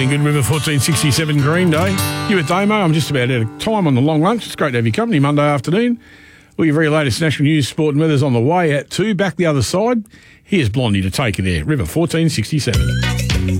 Feeling good, River 1467 Green Day. You with Damo. I'm just about out of time on the long lunch. It's great to have your company Monday afternoon. All your very latest national news, sport and weather's on the way at 2. Back the other side. Here's Blondie to take you there. River 1467.